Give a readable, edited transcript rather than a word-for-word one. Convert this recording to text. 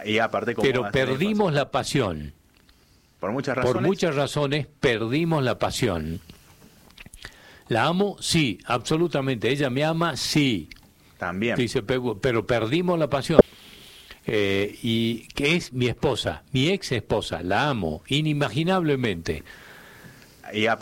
Y aparte, ¿cómo pero vas a tener perdimos pasión? la pasión. Por muchas razones. Por muchas razones perdimos la pasión. ¿La amo? Sí, absolutamente. ¿Ella me ama? Sí. También. Dice, pero perdimos la pasión. Y que es mi esposa, mi ex esposa, la amo inimaginablemente. Y